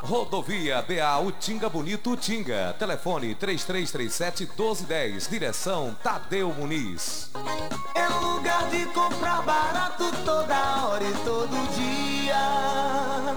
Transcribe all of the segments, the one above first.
Rodovia BA Utinga Bonito Utinga. Telefone 3337-1210. Direção Tadeu Muniz. É lugar de comprar barato toda hora e todo dia.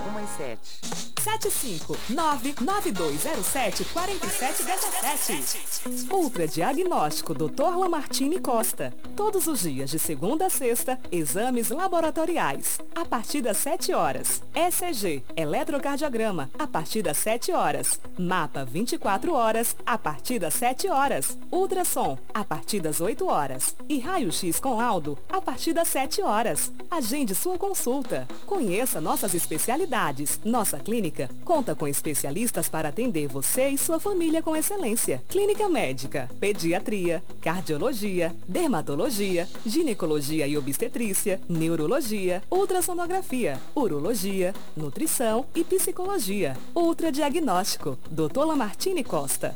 75992074717. Ultra Diagnóstico Dr. Lamartine Costa. Todos os dias de segunda a sexta, exames laboratoriais. A partir das 7 horas. ECG, eletrocardiograma, a partir das 7 horas. Mapa 24 horas, a partir das 7 horas. Ultrassom, a partir das 8 horas. E raio-x com laudo, a partir das 7 horas. Agende sua consulta. Conheça nossas especialidades. Nossa clínica conta com especialistas para atender você e sua família com excelência. Clínica médica, pediatria, cardiologia, dermatologia, ginecologia e obstetrícia, neurologia, ultrassonografia, urologia, nutrição e psicologia. Ultradiagnóstico, Dr. Lamartine Costa,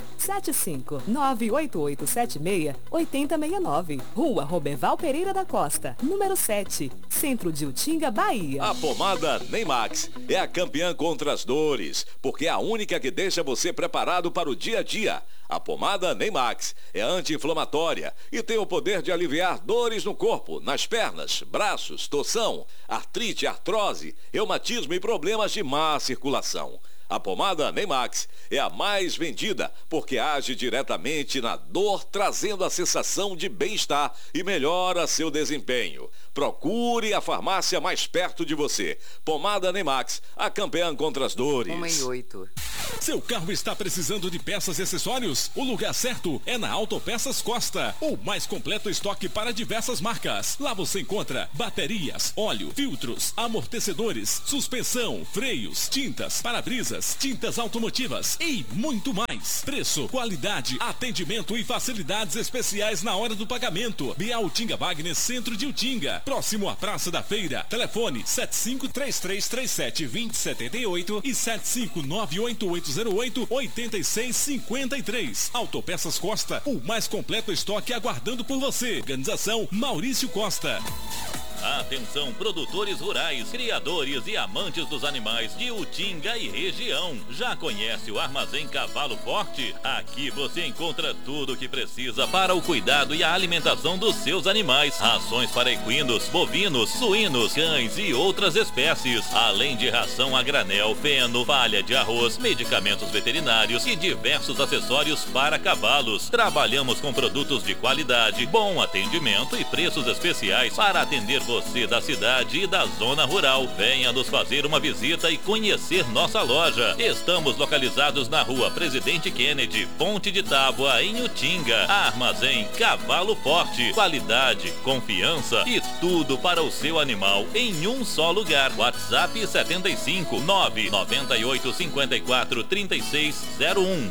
7598876-8069. Rua Roberval Pereira da Costa, número 7, Centro de Utinga, Bahia. A pomada Neymax é a campeã contra as dores, porque é a única que deixa você preparado para o dia a dia. A pomada Neymax é anti-inflamatória e tem o poder de aliviar dores no corpo, nas pernas, braços, torção, artrite, artrose, reumatismo e problemas de má circulação. A pomada Neymax é a mais vendida porque age diretamente na dor, trazendo a sensação de bem-estar e melhora seu desempenho. Procure a farmácia mais perto de você. Pomada Neymax, a campeã contra as dores. 168. Seu carro está precisando de peças e acessórios? O lugar certo é na Autopeças Costa. O mais completo estoque para diversas marcas. Lá você encontra baterias, óleo, filtros, amortecedores, suspensão, freios, tintas, para-brisas, tintas automotivas e muito mais. Preço, qualidade, atendimento e facilidades especiais na hora do pagamento. BA Utinga Wagner, Centro de Utinga, próximo à Praça da Feira. Telefone 7533372078 e 7598808-8653. Autopeças Costa, o mais completo estoque aguardando por você. Organização Maurício Costa. Atenção, produtores rurais, criadores e amantes dos animais de Utinga e região. Já conhece o Armazém Cavalo Forte? Aqui você encontra tudo o que precisa para o cuidado e a alimentação dos seus animais. Rações para equinos, bovinos, suínos, cães e outras espécies. Além de ração a granel, feno, palha de arroz, medicamentos veterinários e diversos acessórios para cavalos. Trabalhamos com produtos de qualidade, bom atendimento e preços especiais para atender você da cidade e da zona rural. Venha nos fazer uma visita e conhecer nossa loja. Estamos localizados na rua Presidente Kennedy, Ponte de Tábua, em Utinga. Armazém Cavalo Forte. Qualidade, confiança e tudo para o seu animal em um só lugar. WhatsApp 75 998 54 3601.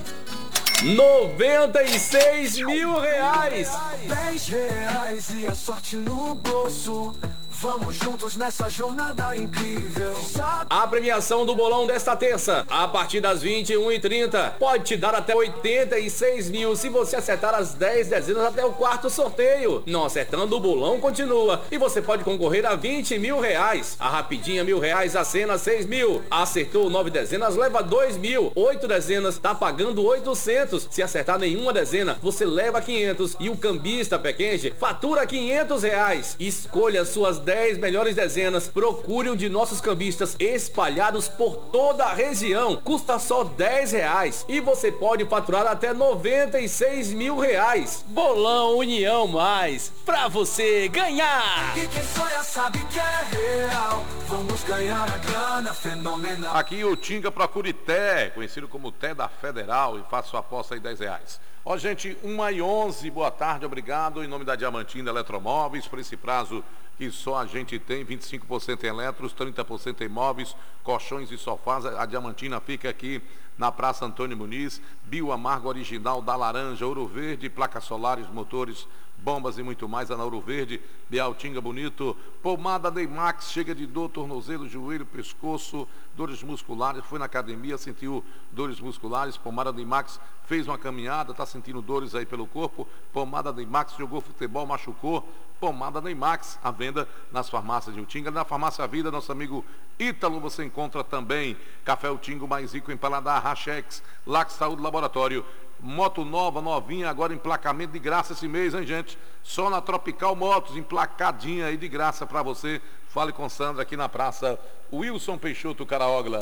96 mil reais. 10 reais e a sorte no bolso. Vamos juntos nessa jornada incrível. A premiação do bolão desta terça, a partir das 21h30, pode te dar até 86 mil se você acertar as 10 dezenas até o quarto sorteio. Não acertando, o bolão continua e você pode concorrer a 20 mil reais. A rapidinha R$1.000, a cena 6 mil. Acertou 9 dezenas, leva 2 mil. 8 dezenas, tá pagando 800. Se acertar nenhuma dezena, você leva 500. E o cambista pequense fatura 500 reais. Escolha suas 10 melhores dezenas. Procure um de nossos cambistas espalhados por toda a região. Custa só 10 reais e você pode faturar até 96 mil reais. Bolão União Mais, pra você ganhar. E quem sonha sabe que é real. Vamos ganhar a grana fenomenal. Aqui o Utinga procure Té, conhecido como Té da Federal, e faça sua aposta aí R$10. Ó, gente, 1h11, boa tarde, obrigado. Em nome da Diamantina Eletromóveis, por esse prazo que só a gente tem, 25% em eletros, 30% em móveis, colchões e sofás. A Diamantina fica aqui na Praça Antônio Muniz. Bio Amargo original da Laranja, Ouro Verde, placas solares, motores bombas e muito mais, a Nauro Verde, de Altinga Bonito. Pomada Neymax, chega de dor, tornozelo, joelho, pescoço, dores musculares, foi na academia, sentiu dores musculares, pomada Neymax, fez uma caminhada, está sentindo dores aí pelo corpo, pomada Neymax, jogou futebol, machucou, pomada Neymax, à venda nas farmácias de Utinga. Na farmácia Vida, nosso amigo Ítalo, você encontra também café Utinga, mais rico em paladar, Rachex, Lax Saúde Laboratório. Moto nova, novinha, agora emplacamento de graça esse mês, hein, gente? Só na Tropical Motos, emplacadinha aí de graça para você. Fale com Sandra aqui na praça Wilson Peixoto Caraogla.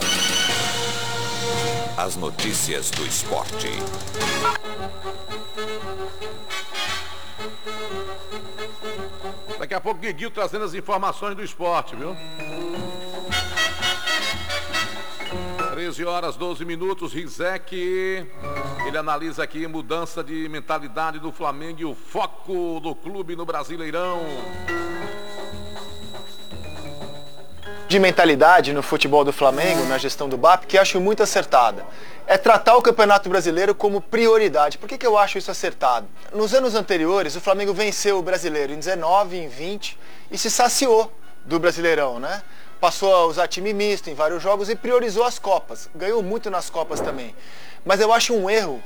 As notícias do esporte. Daqui a pouco, Guiguinho trazendo as informações do esporte, viu? 13 horas, 12 minutos, Rizek, ele analisa aqui mudança de mentalidade do Flamengo e o foco do clube no Brasileirão. De mentalidade no futebol do Flamengo, na gestão do BAP, que acho muito acertada. É tratar o Campeonato Brasileiro como prioridade. Por que eu acho isso acertado? Nos anos anteriores, o Flamengo venceu o Brasileiro em 19, em 20 e se saciou do Brasileirão, né? Passou a usar time misto em vários jogos e priorizou as Copas. Ganhou muito nas Copas também. Mas eu acho um erro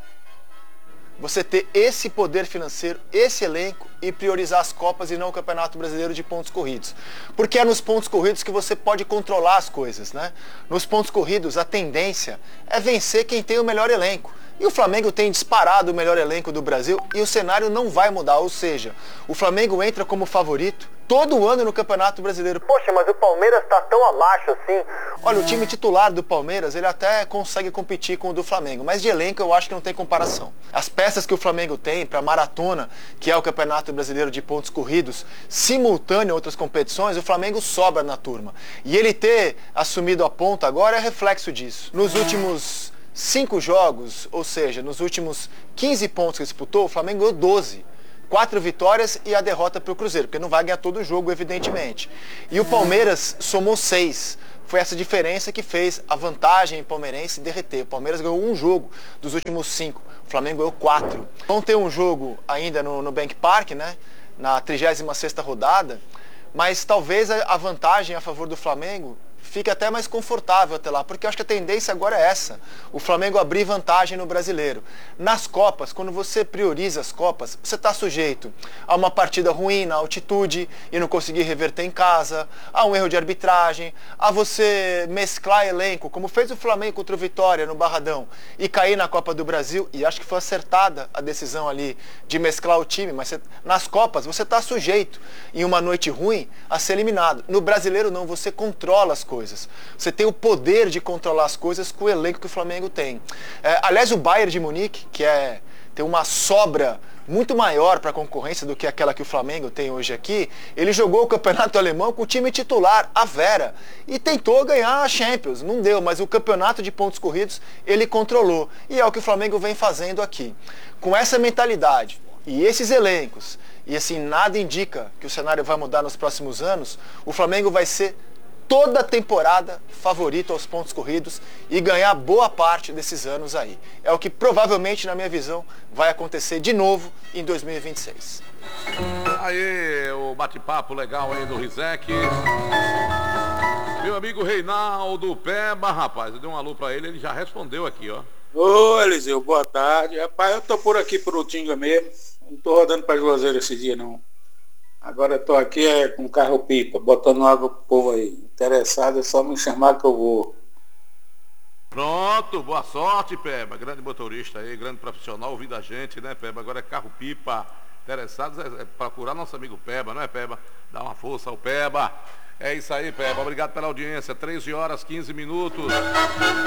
você ter esse poder financeiro, esse elenco e priorizar as Copas e não o Campeonato Brasileiro de pontos corridos. Porque é nos pontos corridos que você pode controlar as coisas, né? Nos pontos corridos a tendência é vencer quem tem o melhor elenco. E o Flamengo tem disparado o melhor elenco do Brasil e o cenário não vai mudar, ou seja, o Flamengo entra como favorito todo ano no Campeonato Brasileiro. Poxa, mas o Palmeiras está tão abaixo assim. Olha, o time titular do Palmeiras, ele até consegue competir com o do Flamengo, mas de elenco eu acho que não tem comparação. As peças que o Flamengo tem para maratona, que é o Campeonato Brasileiro de pontos corridos, simultâneo a outras competições, o Flamengo sobra na turma. E ele ter assumido a ponta agora é reflexo disso. Nos últimos 5 jogos, ou seja, nos últimos 15 pontos que disputou, o Flamengo ganhou 12. 4 vitórias e a derrota para o Cruzeiro, porque não vai ganhar todo o jogo, evidentemente. E o Palmeiras somou 6. Foi essa diferença que fez a vantagem palmeirense derreter. O Palmeiras ganhou um jogo dos últimos 5. O Flamengo ganhou 4. Vão ter um jogo ainda no Bank Park, né? Na 36ª rodada. Mas talvez a vantagem a favor do Flamengo fique até mais confortável até lá, porque eu acho que a tendência agora é essa, o Flamengo abrir vantagem no Brasileiro. Nas Copas, quando você prioriza as Copas, você está sujeito a uma partida ruim na altitude e não conseguir reverter em casa, a um erro de arbitragem, a você mesclar elenco, como fez o Flamengo contra o Vitória no Barradão, e cair na Copa do Brasil, e acho que foi acertada a decisão ali de mesclar o time, mas nas Copas você está sujeito, em uma noite ruim, a ser eliminado. No Brasileiro não, você controla as coisas. Você tem o poder de controlar as coisas com o elenco que o Flamengo tem. Aliás, o Bayern de Munique, que tem uma sobra muito maior para a concorrência do que aquela que o Flamengo tem hoje aqui, ele jogou o campeonato alemão com o time titular, a Vera, e tentou ganhar a Champions. Não deu, mas o campeonato de pontos corridos ele controlou. E é o que o Flamengo vem fazendo aqui. Com essa mentalidade e esses elencos, e assim, nada indica que o cenário vai mudar nos próximos anos, o Flamengo vai ser toda a temporada favorito aos pontos corridos e ganhar boa parte desses anos aí. É o que provavelmente, na minha visão, vai acontecer de novo em 2026. Aí, o bate-papo legal aí do Rizek. Meu amigo Reinaldo Peba, rapaz, eu dei um alô pra ele já respondeu aqui, ó. Ô, Eliseu, boa tarde. Rapaz, eu tô por aqui por Utinga mesmo. Não tô rodando pra Juazeiro esse dia, não. Agora eu tô aqui com carro-pipa, botando água pro povo aí. Interessado é só me chamar que eu vou. Pronto, boa sorte, Peba. Grande motorista aí, grande profissional, ouvindo a gente, né, Peba? Agora é carro-pipa. Interessados é procurar nosso amigo Peba, não é, Peba? Dá uma força ao Peba. É isso aí, Peba. Obrigado pela audiência. 13 horas, 15 minutos.